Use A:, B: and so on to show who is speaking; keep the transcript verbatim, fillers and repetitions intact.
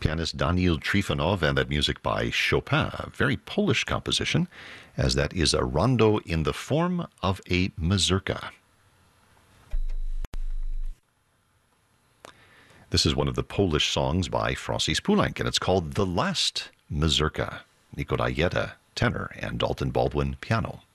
A: pianist Daniil Trifonov, and that music by Chopin, a very Polish composition, as that is a rondo in the form of a mazurka. This is one of the Polish songs by Francis Poulenc, and it's called The Last Mazurka. Nikolai Yetta, tenor, and Dalton Baldwin, piano.